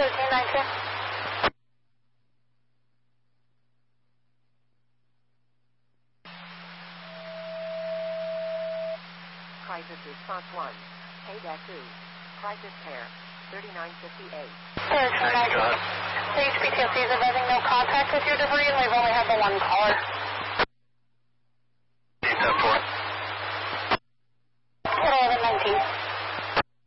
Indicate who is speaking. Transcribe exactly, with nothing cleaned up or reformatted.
Speaker 1: thirteen nineteen.
Speaker 2: Crisis response one. K two. Crisis pair. thirty-nine fifty-eight.
Speaker 1: thirteen nineteen. The H P T S C is advising no contact with your debris, and we've only had the one caller.